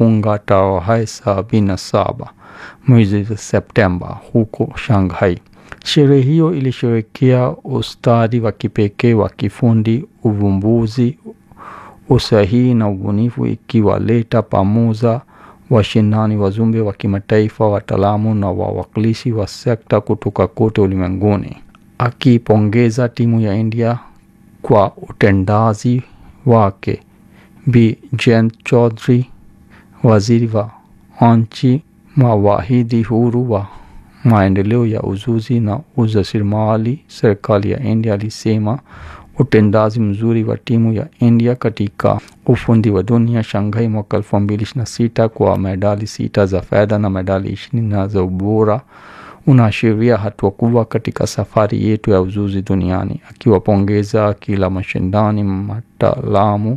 kufunga tarehe 27 mwezi Septemba huko Shanghai. Sherehe hiyo ilisherehekea ustadi wa kipekee wa kifundi, uvumbuzi, usahihi na ubunifu, ikiwaleta pamoja washindani, wajumbe wa kimataifa, wataalamu na wawakilishi wa sekta kutoka kote ulimwenguni. Akipongeza timu ya India kwa utendaji wake, Bi Jayant Chaudhary, waziri wa nchi mwahidi huru wa maendeleo ya ujuzi na ujasiriamali, serikali ya India, alisema utendaji mzuri wa timu ya India katika ufundi wa dunia Shanghai mwaka 2026 kwa medali 6 za fedha na medali 20 za ubora unaashiria hatua kubwa katika safari yetu ya ujuzi duniani. Akiwapongeza kila mashindani, mataalamu,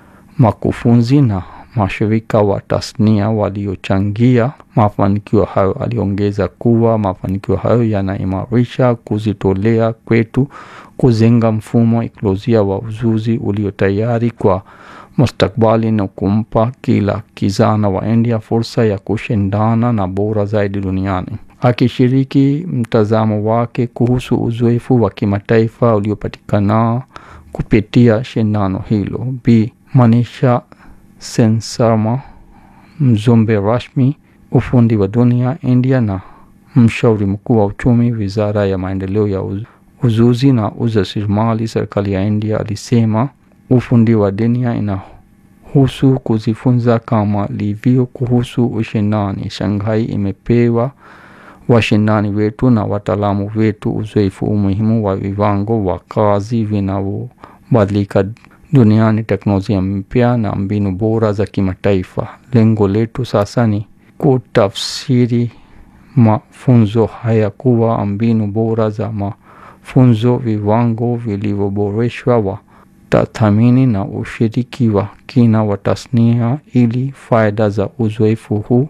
makufunzi na mashirika wa tasnia waliochangia mafanikio hayo, aliongeza kuwa mafanikio hayo yanaimarisha kujitolea kwetu kujenga mfumo ikolojia wa ujuzi ulio tayari kwa mustakabali na kumpa kila kijana wa India fursa ya kushindana na bora zaidi duniani. Akishiriki mtazamo wake kuhusu uzoefu wa kimataifa uliopatikana kupitia shindano hilo, Bi Manisha Sen Sharma, mjumbe rasmi ufundi wa dunia India na mshauri mkuu wa uchumi, wizara ya maendeleo ya ujuzi na ujasiriamali, serikali ya India, alisema ufundi wa dunia inahusu kujifunza kama livyo kuhusu ushindani. Shanghai imepewa washindani wetu na wataalamu wetu uzoefu umuhimu wa viwango wa kazi vinavyobadilika duniani, teknolojia mpya na mbinu bora za kimataifa. Lengo letu sasa ni kutafsiri mafunzo haya kuwa mbinu bora za mafunzo, viwango vilivyoboreshwa wa tathmini na ushiriki wa kina wa tasnia, ili faida za uzoefu huu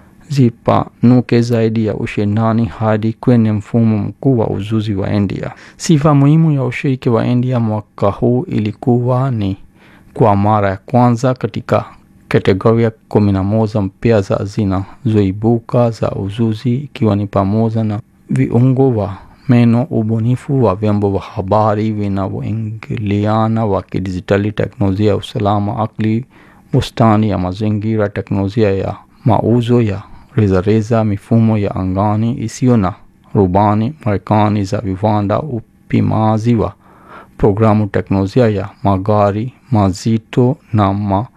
zipanuke zaidi ya ushindani hadi kwenye mfumo mkuu wa ujuzi wa India. Sifa muhimu ya ushiriki wa India mwaka huu ilikuwa ni kwa mara ya kwanza katika kategoria 11 mpya za zinazoibuka za ujuzi, ikiwa ni pamoja na viungo wa meno, ubunifu wa vyombo vya habari vinavyoingiliana wa kidijitali, teknolojia ya usalama akili, bustani ya mazingira, teknolojia ya mauzo ya rejareja, mifumo ya angani isiyo na rubani, marekani za viwanda, upimaji wa programu, teknolojia ya magari mazito na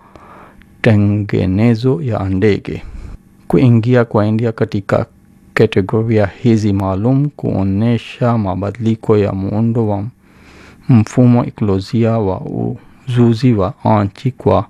matengenezo ya ndege. Kuingia kwa India katika kategoria hizi maalum kuonesha mabadiliko ya muundo wa mfumo ikolojia wa ujuzi wa nchi kwa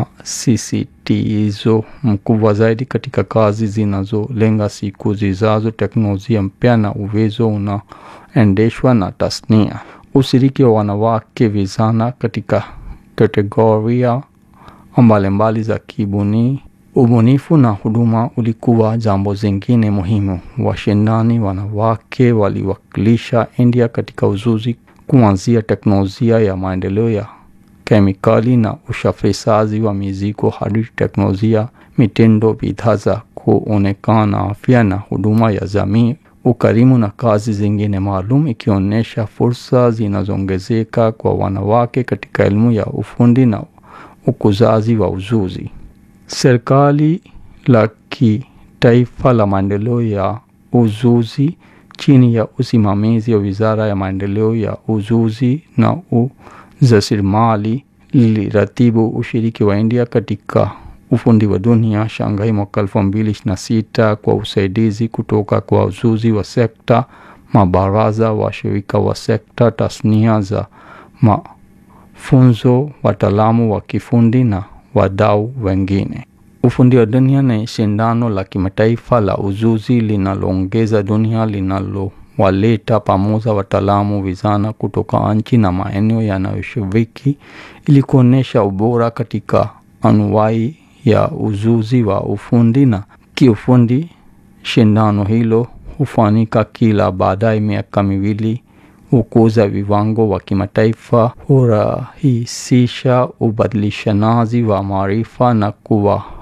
masisitizo mkubwa zaidi katika kazi zinazolenga siku zijazo, teknolojia mpya na uwezo unaoendeshwa na tasnia. Ushiriki wa wanawake vijana katika kategoria mbalimbali za ubunifu na huduma ulikuwa jambo zingine muhimu. Washindani wanawake waliwakilisha India katika ujuzi kuanzia teknolojia ya maendeleo ya kemikali na usafirishaji wa mizigo hadi teknolojia, mitindo, bidhaa za kuonekana, afya na huduma ya jamii, ukarimu na kazi zingine maalum, ikionyesha fursa zinazoongezeka kwa wanawake katika elimu ya ufundi na ukuzaji wa ujuzi. Serikali la kitaifa la maendeleo ya ujuzi chini ya usimamizi wa wizara ya maendeleo ya ujuzi na ujasiriamali liliratibu ushiriki wa India katika ufundi wa dunia Shanghai mwaka 2026 kwa usaidizi kutoka kwa ujuzi wa sekta, mabaraza, washirika wa sekta, tasnia za mafunzo, wataalamu wa kifundi na wadau wengine. Ufundi wa dunia ni shindano la kimataifa la ujuzi linaloongeza dunia, linalowaleta pamoja wataalamu vijana kutoka nchi na maeneo yanayoshiriki ili kuonesha ubora katika anuwai ya ujuzi wa ufundi na kiufundi. Shindano hilo hufanyika kila baada ya miaka miwili, hukuza viwango wa kimataifa, hurahisisha ubadilishanaji wa maarifa na kuwa